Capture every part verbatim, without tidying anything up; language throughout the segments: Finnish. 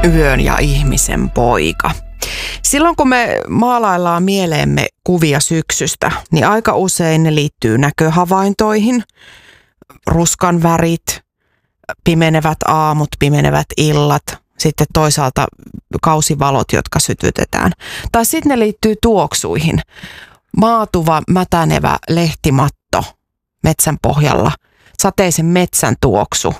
Yön ja ihmisen poika. Silloin kun me maalaillaan mieleemme kuvia syksystä, niin aika usein ne liittyy näköhavaintoihin, ruskan värit, pimenevät aamut, pimenevät illat, sitten toisaalta kausivalot, jotka sytytetään. Tai sitten ne liittyy tuoksuihin. Maatuva, mätänevä lehtimatto metsän pohjalla, sateisen metsän tuoksu.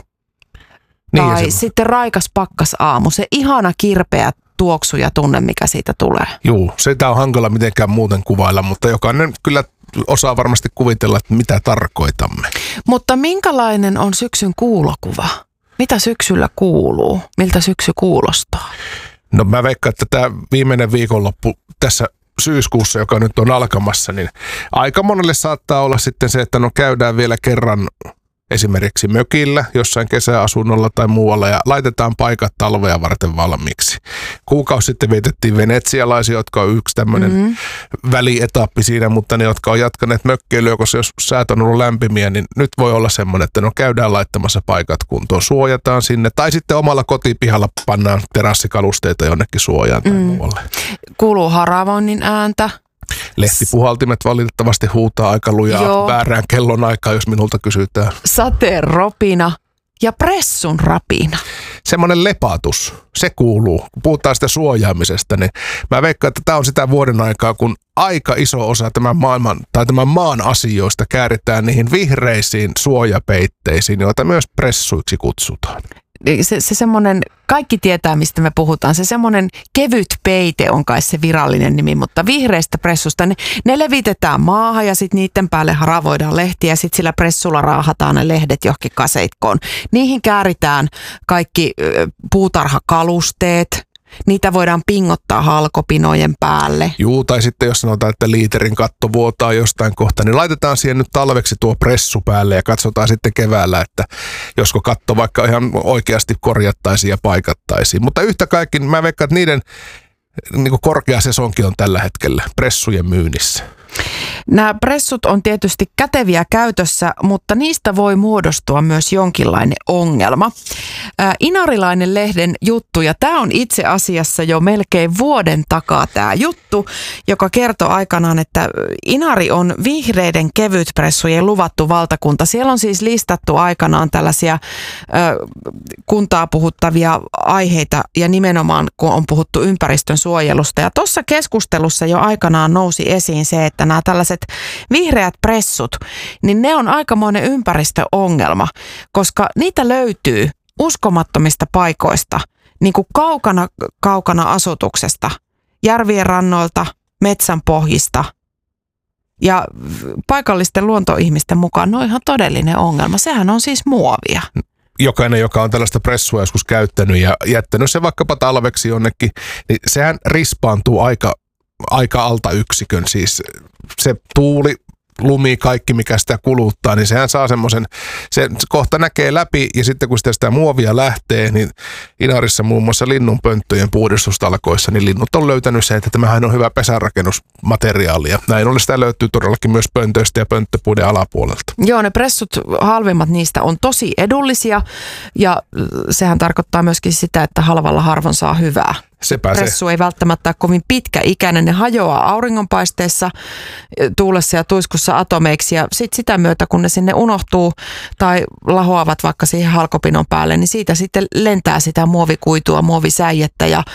Niin tai sitten raikas pakkas aamu, se ihana kirpeä tuoksu ja tunne, mikä siitä tulee. Juu, sitä on hankala mitenkään muuten kuvailla, mutta jokainen kyllä osaa varmasti kuvitella, että mitä tarkoitamme. Mutta minkälainen on syksyn kuulokuva? Mitä syksyllä kuuluu? Miltä syksy kuulostaa? No mä veikkaan, että tämä viimeinen viikonloppu tässä syyskuussa, joka nyt on alkamassa, niin aika monelle saattaa olla sitten se, että no käydään vielä kerran esimerkiksi mökillä, jossain kesäasunnolla tai muualla ja laitetaan paikat talvea varten valmiiksi. Kuukausi sitten vietettiin venetsialaisia, jotka on yksi tämmöinen mm-hmm. välietappi siinä, mutta ne, jotka on jatkaneet mökkeilyä, koska jos säät on ollut lämpimiä, niin nyt voi olla semmoinen, että no käydään laittamassa paikat kuntoon, suojataan sinne tai sitten omalla kotipihalla pannaan terassikalusteita jonnekin suojaan tai mm. muualle. Kuuluu haravoinnin ääntä. Lehtipuhaltimet valitettavasti huutaa aika lujaa Joo. väärään kellon aikaa, jos minulta kysytään. Sateen ropina ja pressun rapina. Semmoinen lepatus, se kuuluu. Kun puhutaan sitä suojaamisesta, niin mä veikkaan, että tämä on sitä vuoden aikaa, kun aika iso osa tämän maailman tai tämän maan asioista kääritään niihin vihreisiin suojapeitteisiin, joita myös pressuiksi kutsutaan. Se, se semmoinen, kaikki tietää mistä me puhutaan, se semmoinen kevyt peite on kai se virallinen nimi, mutta vihreistä pressusta ne, ne levitetään maahan ja sitten niiden päälle haravoidaan lehtiä ja sitten sillä pressulla raahataan ne lehdet johonkin kaseitkoon. Niihin kääritään kaikki ö, puutarhakalusteet. Niitä voidaan pingottaa halkopinojen päälle. Juu, tai sitten jos sanotaan, että liiterin katto vuotaa jostain kohta, niin laitetaan siihen nyt talveksi tuo pressu päälle ja katsotaan sitten keväällä, että josko katto vaikka ihan oikeasti korjattaisiin ja paikattaisiin. Mutta yhtä kaikki, mä veikkaan, että niiden niin kuin korkea sesonki on tällä hetkellä pressujen myynnissä. Nämä pressut on tietysti käteviä käytössä, mutta niistä voi muodostua myös jonkinlainen ongelma. Ää, Inarilainen lehden juttu, ja tämä on itse asiassa jo melkein vuoden takaa tämä juttu, joka kertoo aikanaan, että Inari on vihreiden kevytpressujen luvattu valtakunta. Siellä on siis listattu aikanaan tällaisia ää, kuntaa puhuttavia aiheita, ja nimenomaan kun on puhuttu ympäristön suojelusta. Ja tuossa keskustelussa jo aikanaan nousi esiin se, että nämä tällaiset vihreät pressut, niin ne on aikamoinen ympäristöongelma, koska niitä löytyy uskomattomista paikoista, niin kuin kaukana, kaukana asutuksesta, järvien rannoilta, metsän pohjista ja paikallisten luontoihmisten mukaan ne on ihan todellinen ongelma. Sehän on siis muovia. Jokainen, joka on tällaista pressua joskus käyttänyt ja jättänyt se vaikkapa talveksi jonnekin, niin sehän rispaantuu aika aika alta yksikön, siis se tuuli, lumi, kaikki mikä sitä kuluttaa, niin sehän saa semmoisen, se kohta näkee läpi ja sitten kun sitä, sitä muovia lähtee, niin Inarissa muun muassa linnunpönttöjen puhdistustalkoissa, niin linnut on löytänyt se, että tämähän on hyvä pesänrakennusmateriaali ja näin ollen sitä löytyy todellakin myös pöntöistä ja pönttöpuiden alapuolelta. Joo, ne pressut, halvimmat niistä on tosi edullisia ja sehän tarkoittaa myöskin sitä, että halvalla harvoin saa hyvää. Sepä Pressu se. ei välttämättä ole kovin pitkäikäinen, ne hajoaa auringonpaisteessa, tuulessa ja tuiskussa atomeiksi ja sitten sitä myötä, kun ne sinne unohtuu tai lahoavat vaikka siihen halkopinon päälle, niin siitä sitten lentää sitä muovikuitua, muovisäijettä ja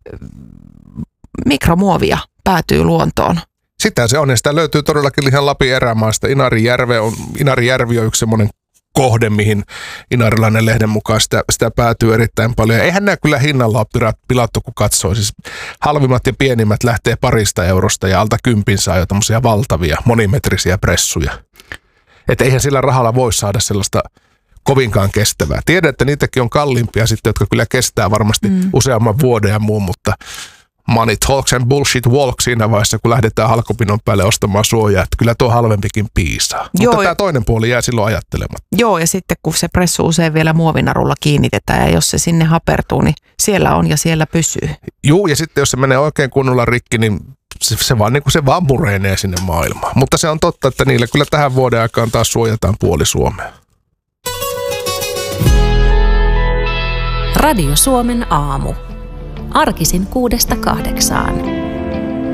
mikromuovia päätyy luontoon. Sitä se on ja sitä löytyy todellakin ihan Lapin erämaasta. Inarijärvi on, Inarijärvi on yksi semmoinen kohde, mihin Inarilainen lehden mukaan sitä, sitä päätyy erittäin paljon. Ja eihän nämä kyllä hinnalla ole pilattu, kun katsoo. Siis halvimmat ja pienimmät lähtee parista eurosta ja alta kympin saa jo tämmöisiä valtavia monimetrisiä pressuja. Että eihän sillä rahalla voi saada sellaista kovinkaan kestävää. Tiedän, että niitäkin on kalliimpia sitten, jotka kyllä kestää varmasti mm. useamman vuoden ja muun, mutta money talks and bullshit walk siinä vaiheessa, kun lähdetään halkopinon päälle ostamaan suojaa, että kyllä tuo halvempikin piisaa. Joo, mutta tämä toinen puoli jää silloin ajattelematta. Joo, ja sitten kun se pressu usein vielä muovinarulla kiinnitetään, ja jos se sinne hapertuu, niin siellä on ja siellä pysyy. Joo, ja sitten jos se menee oikein kunnolla rikki, niin se, se, vaan, niin kuin se vaan murenee sinne maailmaan. Mutta se on totta, että niillä kyllä tähän vuoden aikaan taas suojataan puoli Suomea. Radio Suomen aamu. arkisin kuudesta kahdeksaan.